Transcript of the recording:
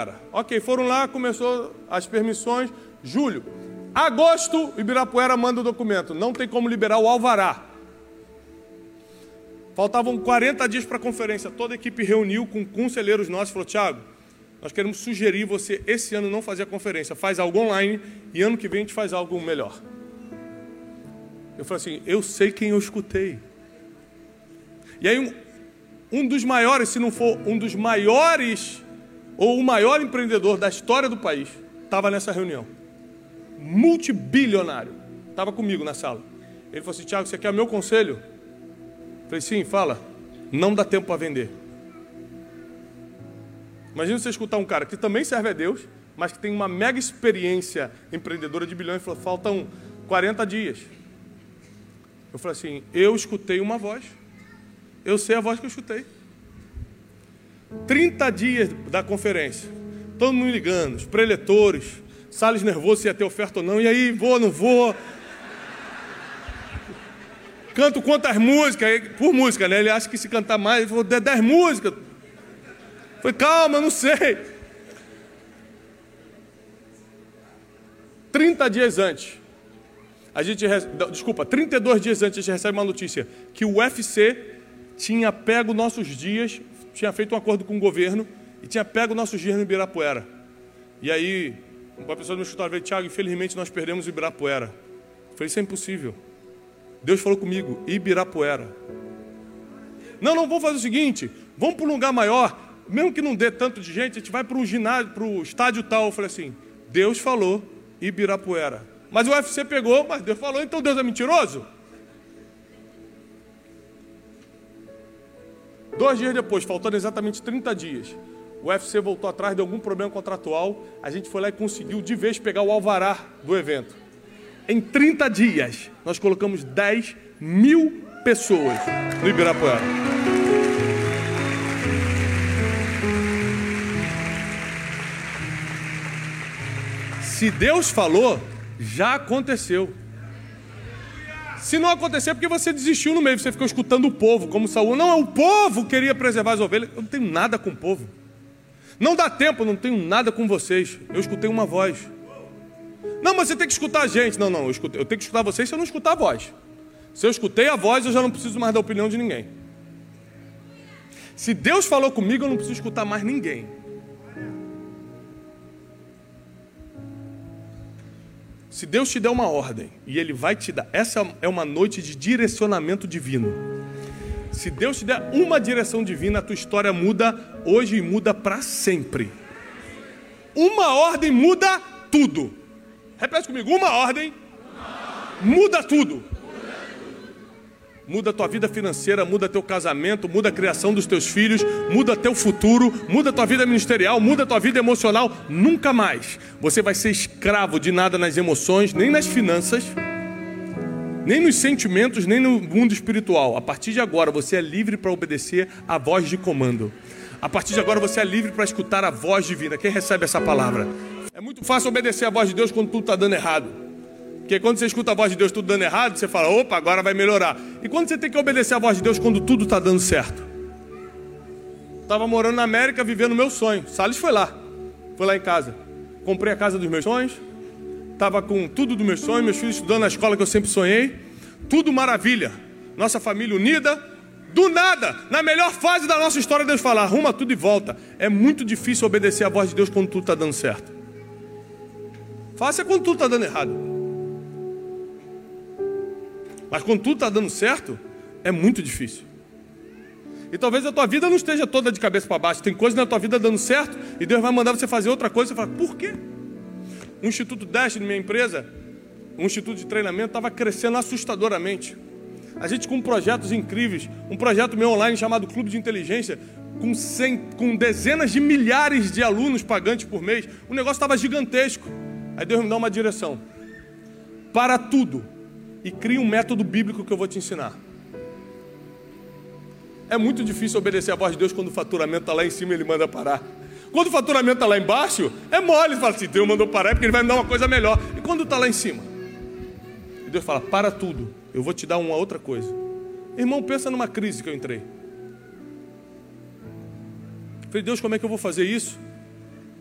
Ibirapuera. Ok, foram lá, começou as permissões. Julho. Agosto, Ibirapuera manda o documento. Não tem como liberar o alvará. Faltavam 40 dias para a conferência. Toda a equipe reuniu com conselheiros nossos e falou: Thiago, nós queremos sugerir você esse ano não fazer a conferência. Faz algo online e ano que vem a gente faz algo melhor. Eu falei assim: eu sei quem eu escutei. E aí um dos maiores, se não for um dos maiores, ou o maior empreendedor da história do país, estava nessa reunião. Multibilionário. Estava comigo na sala. Ele falou assim: Thiago, você quer meu conselho? Eu falei: sim, fala. Não dá tempo para vender. Imagina você escutar um cara que também serve a Deus, mas que tem uma mega experiência empreendedora de bilhões, e falou: faltam 40 dias. Eu falei assim: eu escutei uma voz. Eu sei a voz que eu escutei. 30 dias da conferência. Todo mundo ligando, os preletores, Salles nervoso se ia ter oferta ou não. E aí, vou, não vou. Canto quantas músicas, por música, né? Ele acha que se cantar mais, ele falou 10 músicas. Eu falei: calma, eu não sei. 30 dias antes, 32 dias antes, a gente recebe uma notícia que o UFC tinha pego nossos dias, tinha feito um acordo com o governo e tinha pego nossos dias no Ibirapuera. E aí, uma pessoa do meu escritório veio: Thiago, infelizmente nós perdemos o Ibirapuera. Eu falei: isso é impossível. Deus falou comigo: Ibirapuera. Não, vamos fazer o seguinte, vamos para um lugar maior, mesmo que não dê tanto de gente, a gente vai para um ginásio, para o estádio tal. Eu falei assim: Deus falou Ibirapuera. Mas o UFC pegou, mas Deus falou, então Deus é mentiroso? 2 dias depois, faltando exatamente 30 dias, o UFC voltou atrás de algum problema contratual, a gente foi lá e conseguiu de vez pegar o alvará do evento. Em 30 dias, nós colocamos 10 mil pessoas no Ibirapuera. Se Deus falou, já aconteceu. Se não acontecer, é porque você desistiu no meio, você ficou escutando o povo, como Saul. Não, o povo queria preservar as ovelhas. Eu não tenho nada com o povo. Não dá tempo, eu não tenho nada com vocês. Eu escutei uma voz. Não, mas você tem que escutar a gente. Não, eu tenho que escutar vocês se eu não escutar a voz. Se eu escutei a voz, eu já não preciso mais da opinião de ninguém. Se Deus falou comigo, eu não preciso escutar mais ninguém. Se Deus te der uma ordem, e Ele vai te dar, essa é uma noite de direcionamento divino. Se Deus te der uma direção divina, a tua história muda hoje e muda para sempre. Uma ordem muda tudo. Repete comigo: uma ordem muda tudo. Muda a tua vida financeira, muda teu casamento, muda a criação dos teus filhos, muda teu futuro, muda a tua vida ministerial, muda a tua vida emocional. Nunca mais você vai ser escravo de nada nas emoções, nem nas finanças, nem nos sentimentos, nem no mundo espiritual. A partir de agora você é livre para obedecer a voz de comando. A partir de agora você é livre para escutar a voz divina. Quem recebe essa palavra? É muito fácil obedecer a voz de Deus quando tudo está dando errado. Porque quando você escuta a voz de Deus tudo dando errado, você fala: opa, agora vai melhorar. E quando você tem que obedecer a voz de Deus quando tudo está dando certo? Estava morando na América, vivendo o meu sonho. Salles foi lá em casa. Comprei a casa dos meus sonhos. Estava com tudo dos meus sonhos, meus filhos estudando na escola que eu sempre sonhei. Tudo maravilha. Nossa família unida. Do nada, na melhor fase da nossa história, Deus fala: arruma tudo e volta. É muito difícil obedecer a voz de Deus quando tudo está dando certo. Faça quando tudo está dando errado. Mas quando tudo está dando certo, é muito difícil. E talvez a tua vida não esteja toda de cabeça para baixo. Tem coisa na tua vida dando certo e Deus vai mandar você fazer outra coisa. Você fala: por quê? O Instituto Dash de minha empresa, um instituto de treinamento, estava crescendo assustadoramente. A gente com projetos incríveis. Um projeto meu online chamado Clube de Inteligência, com dezenas de milhares de alunos pagantes por mês. O negócio estava gigantesco. Aí Deus me dá uma direção. Para tudo. E cria um método bíblico que eu vou te ensinar. É muito difícil obedecer a voz de Deus quando o faturamento está lá em cima e Ele manda parar. Quando o faturamento está lá embaixo, é mole. Ele fala assim: Deus mandou parar é porque Ele vai me dar uma coisa melhor. E quando está lá em cima? E Deus fala: para tudo, eu vou te dar uma outra coisa. Irmão, pensa numa crise que eu entrei. Eu falei: Deus, como é que eu vou fazer isso?